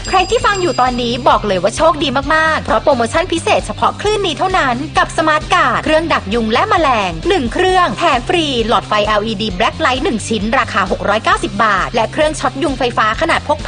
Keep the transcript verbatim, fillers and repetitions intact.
ใครที่ฟังอยู่ตอนนี้บอกเลยว่าโชคดีมากๆเพราะโปรโมชั่นพิเศษเฉพาะคลื่นนี้เท่านั้นกับสมาร์ทการ์ดเครื่องดักยุงและแมลงหนึ่งเครื่องแถมฟรีหลอดไฟ แอล อี ดี Black Light หนึ่งชิ้นราคาหกร้อยเก้าสิบบาทและเครื่องช็อตยุงไฟฟ้าขนาดพก